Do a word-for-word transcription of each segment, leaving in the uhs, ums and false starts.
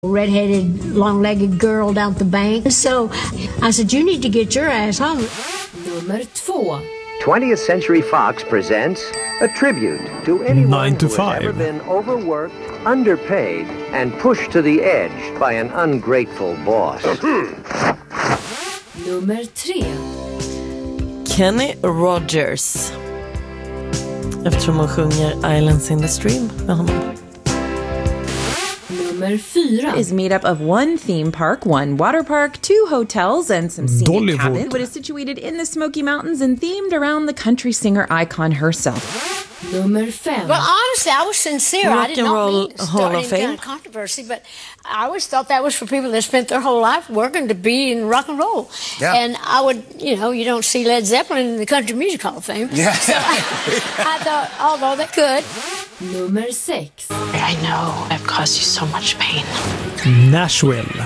Red-headed, long-legged girl down at the bank. So I said, you need to get your ass home. Nummer två. twentieth Century Fox presents a tribute to anyone Nine to who has five. ever been overworked, underpaid, and pushed to the edge by an ungrateful boss. Nummer tre. Kenny Rogers. Eftersom hon sjunger Islands in the Stream med honom. Nummer fyra. Is made up of one theme park, one water park, two hotels, and some scenic Dollywood. cabins. It is situated in the Smoky Mountains and themed around the country singer icon herself. Nummer fem. Well, honestly, I was sincere. Rock I did and not Roll mean to Hall start of any kind Fame. of controversy, but I always thought that was for people that spent their whole life working to be in rock and roll. Yeah. And I would, you know, you don't see Led Zeppelin in the Country Music Hall of Fame. Yeah. So I, I thought, although they could. Nummer sex. I know I've caused you so much pain. Nashville.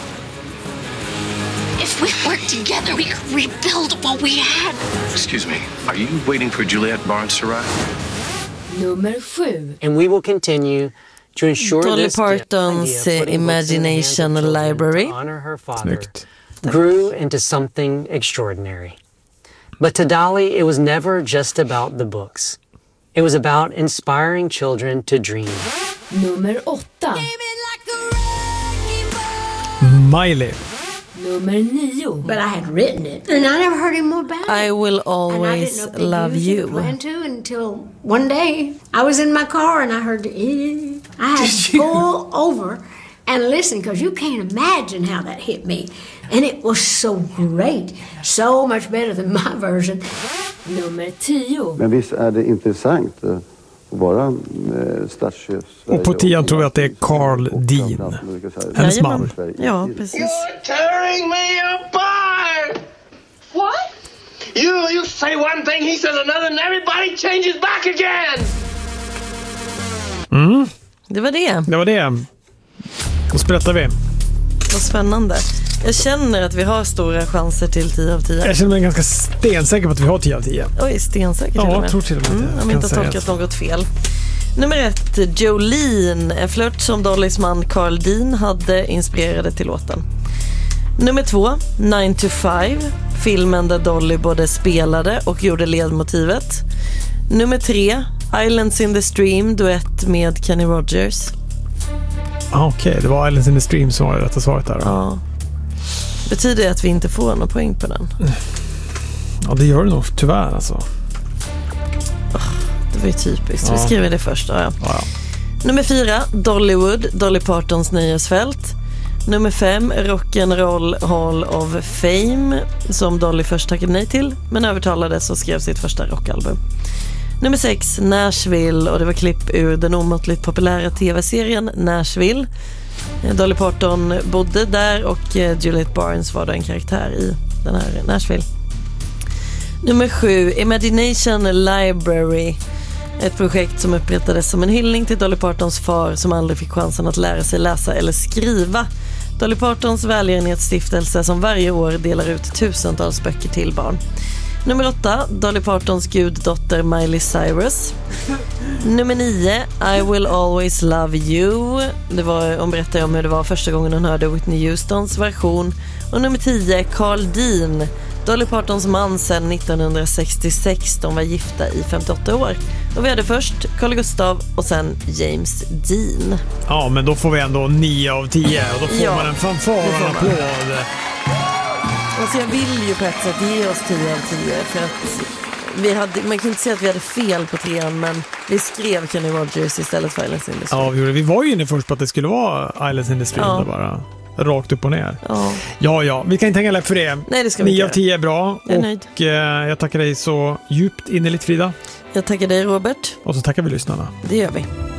If we work together, we could rebuild what we had. Excuse me, are you waiting for Juliette Barnes to arrive? Nummer sju. And we will continue to ensure Dolly this Parton's idea of putting books in the hands of Imagination children Library. to honor her father Snyggt. grew into something extraordinary. But to Dolly, it was never just about the books. It was about inspiring children to dream. Nummer åtta. Miley. Nummer nio. But I had written it, and I never heard any more about it. I will And I didn't always know if they love used it or you. planned to until one day I was in my car and I heard it. I had to pull over and listen because you can't imagine how that hit me. And it was so great. So much better than my version. Nummer tio. Men visst är det intressant att vara eh, statschef. Och på tian tror vi att det är Carl Dean. Hennes man. Ja, precis. You're tearing me apart! What? You you say one thing, he says another, and everybody changes back again! Mm, Det var det. det var det. Då sprättar vi. Vad spännande. Jag känner att vi har stora chanser till tio av tio. Jag känner mig ganska stensäker på att vi har tio av tio. Oj, stensäker Ja, till och jag med. tror till och med mm, det. Om vi Kan inte har säga tolkat att- något fel. Nummer ett, Jolene. En flört som Dollys man Carl Dean hade inspirerade till låten. Nummer två, nine to five. Filmen där Dolly både spelade och gjorde ledmotivet. Nummer tre, Islands in the Stream, duett med Kenny Rogers. Ah, Okej, okay. Det var Islands in the Stream som var det rätta svaret där. Då. Ja. Betyder det att vi inte får någon poäng på den? Ja, det gör det nog tyvärr alltså. Det var ju typiskt. Ja. Vi skriver det först. Ja, ja. Ja, ja. Nummer fyra, Dollywood, Dolly Partons nöjesfält. Nummer fem, Rock'n'Roll Hall of Fame, som Dolly först tackade nej till, men övertalades och skrev sitt första rockalbum. Nummer sex, Nashville, och det var klipp ur den omåttligt populära tv-serien Nashville. Dolly Parton bodde där och Juliette Barnes var då en karaktär i den här Nashville. Nummer sju, Imagination Library. Ett projekt som upprättades som en hyllning till Dolly Partons far som aldrig fick chansen att lära sig läsa eller skriva. Dolly Partons välgörenhetsstiftelse som varje år delar ut tusentals böcker till barn. Nummer åtta, Dolly Partons guddotter Miley Cyrus. Nummer nio, I Will Always Love You. Det var, hon berättade om hur det var första gången hon hörde Whitney Houstons version. Och nummer tio, Carl Dean. Dolly Partons man sedan nittonhundrasextiosex. De var gifta i femtioåtta år. Och vi hade först Carl Gustaf och sen James Dean. Ja, men då får vi ändå nio av tio. Och då får Ja, man en fanfar och en applåd. Alltså jag vill ju på ett sätt ge oss tio av tio för att vi hade, man kan inte säga att vi hade fel på trean, men vi skrev Kenny Rogers istället för Islands in the Stream. Ja, vi, gjorde. vi var ju inne först på att det skulle vara Islands in the Stream. Ja. Bara rakt upp och ner. Ja. Ja, ja, vi kan inte hänga läpp för det. Nej, det ska vi nio inte av tio är bra. Jag är och nöjd. eh, jag tackar dig så djupt innerligt, Frida. Jag tackar dig, Robert. Och så tackar vi lyssnarna. Det gör vi.